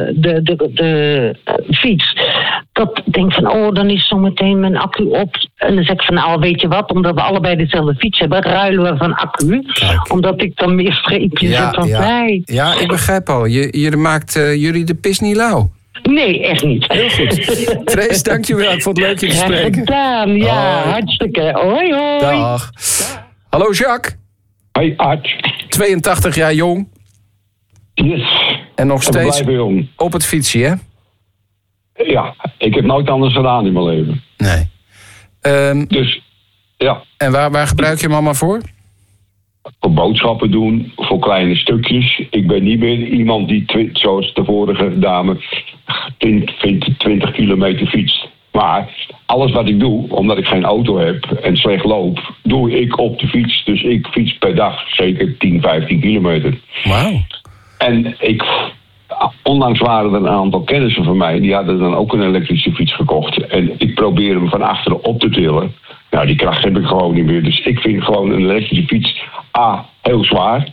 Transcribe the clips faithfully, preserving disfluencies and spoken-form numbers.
de, de, de fiets. Dat ik denk van, oh, dan is zometeen mijn accu op. En dan zeg ik van, nou, weet je wat? Omdat we allebei dezelfde fiets hebben, ruilen we van accu. Kijk. Omdat ik dan meer streepjes ja, heb dan ja. zij. Ja, ik begrijp al. Je, je maakt uh, jullie de pis niet lauw. Nee, echt niet. Heel goed. Trace, dankjewel. Ik vond het leuk je te spreken. Gedaan, ja, hoi. Hartstikke. Hoi, hoi. Dag. Hallo, Jacques. Hoi, Art. tweeëntachtig jaar jong. Yes. En nog steeds en jong. Op het fietsje, hè? Ja, ik heb nooit anders gedaan in mijn leven. Nee. Um, dus, ja. En waar, waar gebruik je hem allemaal voor? Voor boodschappen doen, voor kleine stukjes. Ik ben niet meer iemand die, twi- zoals de vorige dame, twintig kilometer fietst. Maar alles wat ik doe, omdat ik geen auto heb en slecht loop, doe ik op de fiets. Dus ik fiets per dag zeker tien, vijftien kilometer. Wauw. En ik, onlangs waren er een aantal kennissen van mij, die hadden dan ook een elektrische fiets gekocht. En ik probeer hem van achteren op te tillen. Nou, die kracht heb ik gewoon niet meer. Dus ik vind gewoon een elektrische fiets A, heel zwaar.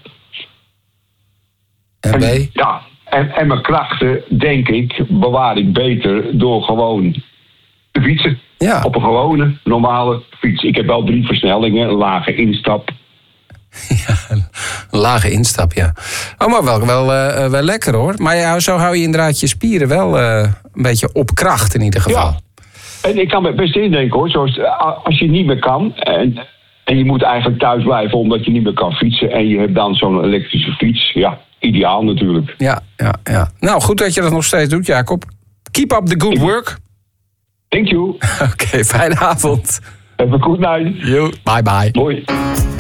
En B? En, ja, en, en mijn krachten, denk ik, bewaar ik beter door gewoon te fietsen. Ja. Op een gewone, normale fiets. Ik heb wel drie versnellingen, een lage instap. Ja, een lage instap, ja. Oh, maar wel, wel, uh, wel lekker hoor. Maar ja, zo hou je inderdaad je spieren wel uh, een beetje op kracht in ieder geval. Ja. En ik kan me best indenken hoor, zoals als je niet meer kan en, en je moet eigenlijk thuis blijven omdat je niet meer kan fietsen en je hebt dan zo'n elektrische fiets, ja, ideaal natuurlijk. Ja, ja, ja. Nou, goed dat je dat nog steeds doet, Jacob. Keep up the good work. Thank you. Oké, okay, fijne avond. Have a good night. Yo, bye bye. Hoi.